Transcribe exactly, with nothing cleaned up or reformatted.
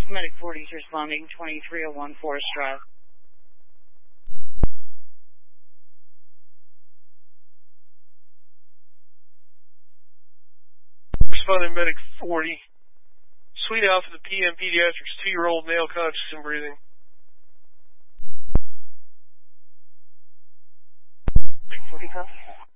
Medic forty is responding, twenty-three oh one Forest Drive. Responding Medic forty. Suite Alpha, the P M Pediatrics, two-year-old male conscious and breathing. forty conscious.